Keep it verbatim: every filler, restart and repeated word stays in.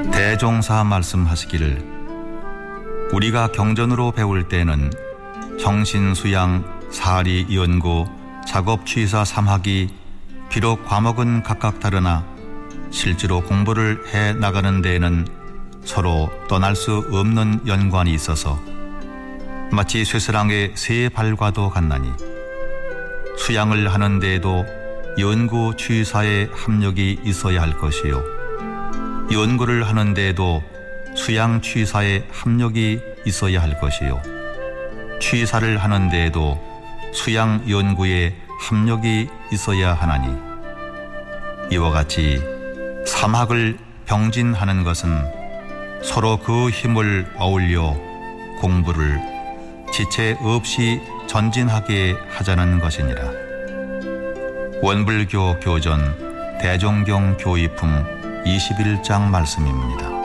대종사 말씀하시기를 우리가 경전으로 배울 때는 형신수양, 사리, 연구, 작업, 취사, 삼학이 비록 과목은 각각 다르나 실제로 공부를 해 나가는 데에는 서로 떠날 수 없는 연관이 있어서 마치 쇠사랑의 세 발과도 같나니 수양을 하는 데에도 연구, 취사의 합력이 있어야 할 것이요 연구를 하는 데에도 수양, 취사의 합력이 있어야 할 것이요 취사를 하는 데에도 수양, 연구의 합력이 있어야 하나니 이와 같이 삼학을 병진하는 것은 서로 그 힘을 어울려 공부를 지체 없이 전진하게 하자는 것이니라. 원불교 교전 대종경 교의품 이십일 장 말씀입니다.